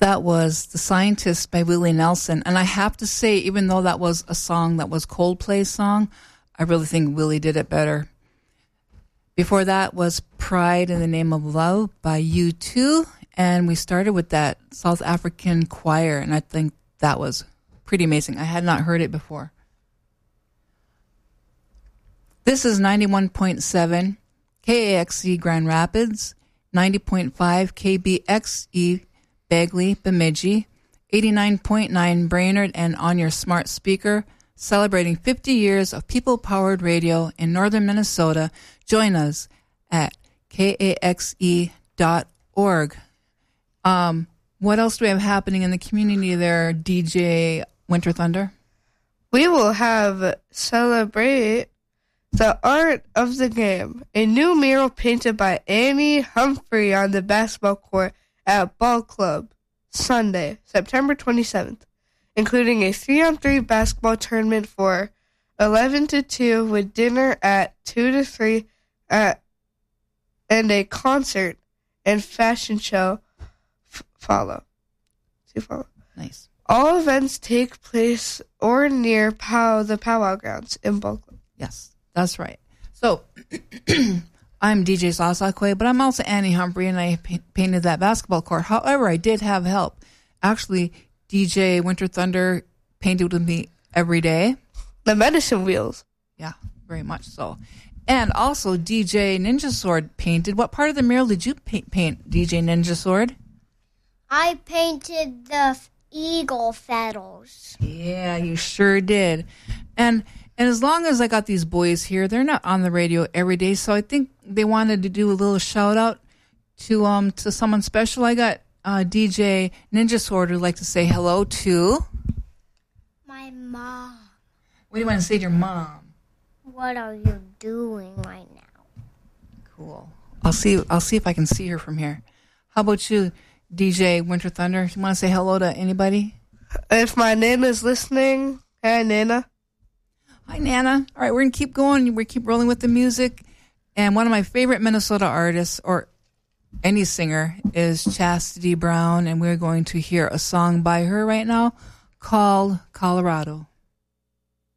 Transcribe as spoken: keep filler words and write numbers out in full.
That was The Scientist by Willie Nelson. And I have to say, even though that was a song that was Coldplay's song, I really think Willie did it better. Before that was Pride in the Name of Love by U two. And we started with that South African choir. And I think that was pretty amazing. I had not heard it before. This is ninety-one point seven K A X E Grand Rapids, ninety point five K B X E Bagley, Bemidji, eighty-nine point nine Brainerd, and on your smart speaker, celebrating fifty years of people-powered radio in northern Minnesota. Join us at K A X E dot org. Um, what else do we have happening in the community there, D J Winter Thunder? We will have Celebrate the Art of the Game, a new mural painted by Annie Humphrey on the basketball court at Ball Club, Sunday, September twenty-seventh, including a three-on-three basketball tournament for eleven to two with dinner at two to three at, and a concert and fashion show f- follow. To follow. Nice. All events take place or near Pow, the Powwow Grounds in Ball Club. Yes. That's right. So, I'm D J Sasakwe, but I'm also Annie Humphrey, and I pa- painted that basketball court. However, I did have help. Actually, D J Winter Thunder painted with me every day. The medicine wheels. Yeah, very much so. And also, D J Ninja Sword painted. What part of the mural did you paint, paint D J Ninja Sword? I painted the eagle feathers. Yeah, you sure did. And... And as long as I got these boys here, they're not on the radio every day, so I think they wanted to do a little shout out to um to someone special. I got uh, D J Ninja Sword who'd like to say hello to my mom. What do you want to say to your mom? What are you doing right now? Cool. I'll see. I'll see if I can see her from here. How about you, D J Winter Thunder? You want to say hello to anybody? If my Nana's listening, hey Nana. Hi, Nana. All right, we're going to keep going. We keep rolling with the music. And one of my favorite Minnesota artists, or any singer, is Chastity Brown. And we're going to hear a song by her right now called Colorado.